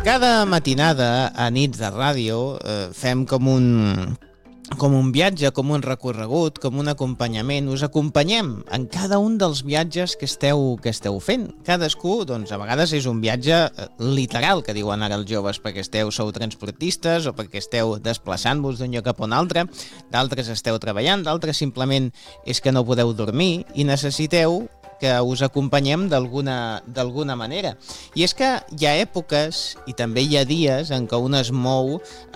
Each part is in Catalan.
Cada matinada a nits de ràdio fem com un viatge, com un recorregut, com un acompanyament. Us acompanyem en cada un dels viatges que esteu fent. Cadascú, doncs, a vegades és un viatge literal, que diuen ara els joves, perquè sou transportistes o perquè esteu desplaçant-vos d'un lloc cap a un altre. D'altres esteu treballant, d'altres simplement és que no podeu dormir i necessiteu que us acompanyem d'alguna manera. I és que hi ha èpoques i també hi ha dies en què un es mou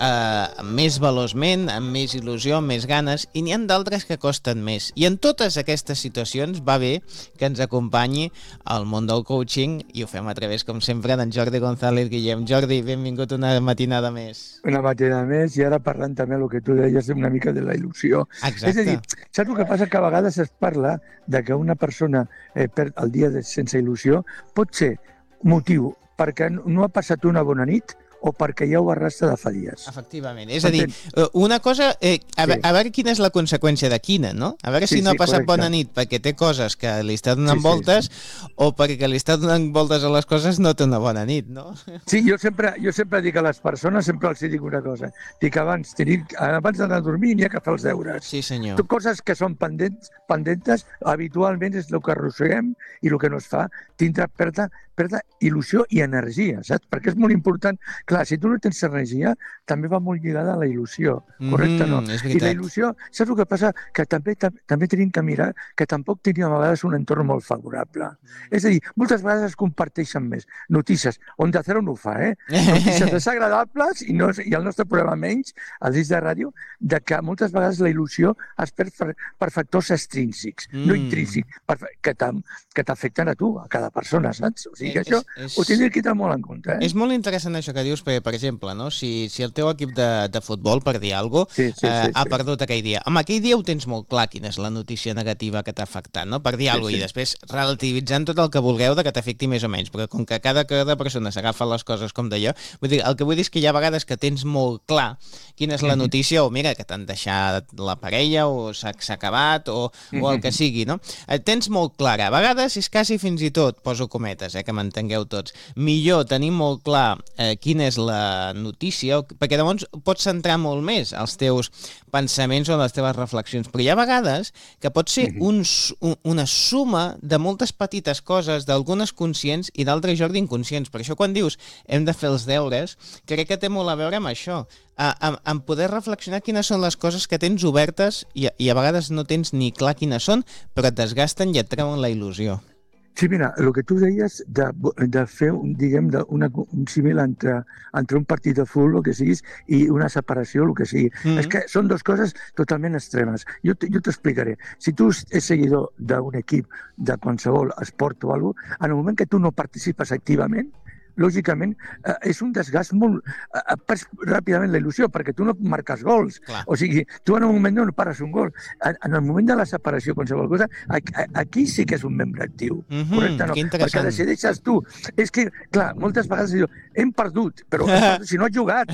més veloçment, amb més il·lusió, amb més ganes, i n'hi ha d'altres que costen més. I en totes aquestes situacions va bé que ens acompanyi al món del coaching, i ho fem a través, com sempre, d'en Jordi González Guillem. Jordi, benvingut una matinada més. Una matinada més, i ara parlant també el que tu deies una mica de la il·lusió. Exacte. És a dir, saps el que passa? Que a vegades es parla de que una persona perd el dia sense il·lusió, pot ser motiu perquè no ha passat una bona nit o perquè ja ho arrastra de fa dies. Efectivament. És a dir, una cosa... A veure quina és la conseqüència de quina, no? A veure si no ha passat bona nit perquè té coses que li està donant voltes o perquè li està donant voltes a les coses no té una bona nit, no? Sí, jo sempre dic a les persones, sempre els dic una cosa. Dic, abans d'anar a dormir n'hi ha que fer els deures. Sí, senyor. Coses que són pendents, habitualment és el que arrosseguem i el que no es fa tindrà perdre il·lusió i energia, saps? Perquè és molt important. Clar, si tu no tens energia, també va molt lligada a la il·lusió, correcte, no? És veritat. I la il·lusió, saps el que passa? Que també tenim que mirar que tampoc tenim a vegades un entorn molt favorable. És a dir, moltes vegades es comparteixen més notícies, Onda Cero no ho fa, notícies desagradables i el nostre programa menys, al disc de ràdio, de que moltes vegades la il·lusió es perd per factors extrínsecs, no intrínsecs, que t'afecten a tu, a cada persona, saps? O sigui que això ho tindré que tenir molt en compte. És molt interessant això que dius, perquè, per exemple, no? Si el teu equip de futbol, per dir alguna cosa, ha perdut aquell dia. Home, aquell dia ho tens molt clar quina és la notícia negativa que t'ha afectat, no? Per dir alguna cosa, i després relativitzant tot el que vulgueu de que t'afecti més o menys, perquè com que cada persona s'agafa les coses com d'allò, vull dir, el que vull dir és que hi ha vegades que tens molt clar quina és la notícia, o mira, que t'han deixat la parella, o s'ha acabat, o el que sigui, no? Tens molt clara. A vegades és quasi fins i tot, poso cometes, que m'entengueu tots, millor tenir molt clar quina és la notícia, perquè llavors pots centrar molt més els teus pensaments o les teves reflexions, però hi ha vegades que pot ser una suma de moltes petites coses, d'algunes conscients i d'altres, Jordi, inconscients. Per això quan dius hem de fer els deures, crec que té molt a veure amb això, en poder reflexionar quines són les coses que tens obertes i a vegades no tens ni clar quines són, però et desgasten i et treuen la il·lusió. Sí, mira, el que tu deies de fer, diguem, un símil entre un partit de futbol, el que siguis, i una separació, el que sigui. És que són dues coses totalment extremes. Jo t'explicaré. Si tu ets seguidor d'un equip de qualsevol esport o alguna cosa, en el moment que tu no participes activament, lògicament, és un desgast molt... perds ràpidament la il·lusió, perquè tu no marques gols. Clar. O sigui, tu en un moment no pares un gol. En el moment de la separació, qualsevol cosa, aquí sí que és un membre actiu. Correcte, no? Perquè decideixes tu. És que, clar, moltes vegades diu, hem perdut, però si no has jugat,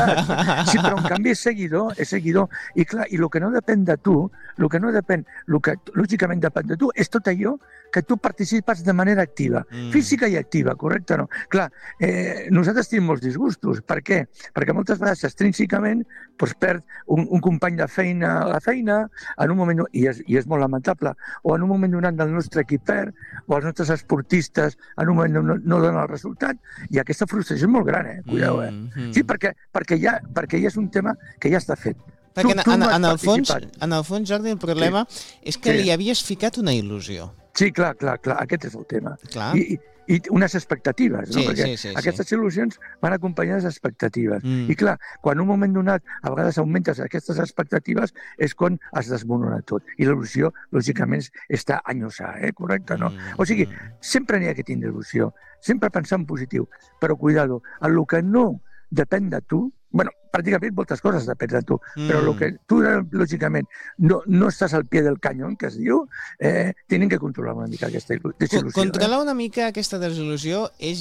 Sí, però en canvi és seguidor. I clar, i el que no depèn de tu, el que lògicament depèn de tu, és tot allò que tu participes de manera activa, física i activa, correcte, no? Clar, nosaltres tenim molts disgustos. Per què? Perquè moltes vegades extrínsecament perd un company de feina a la feina, en un moment, i és molt lamentable, o en un moment donat del nostre equip perd, o els nostres esportistes en un moment no donen el resultat, i aquesta frustració és molt gran, cuideu, Sí, perquè ja és un tema que ja està fet. Perquè en el fons, Jordi, el problema és que li havies ficat una il·lusió. Sí, clar, aquest és el tema. Clar. I unes expectatives, no? Perquè sí. aquestes il·lusions van acompanyades d'expectatives. I clar, quan en un moment donat a vegades augmentes aquestes expectatives és quan es desmorona tot. I l'il·lusió, lògicament, està enyossar, correcte, no? O sigui, sempre n'hi ha que tindre il·lusió, sempre pensar en positiu, però cuidado, en el que no depèn de tu, bueno, pràcticament moltes coses depèn de tu, però el que tu, lògicament, no estàs al pie del canyón, que es diu, tenen que controlar una mica aquesta desil·lusió. Controlar una mica aquesta desil·lusió és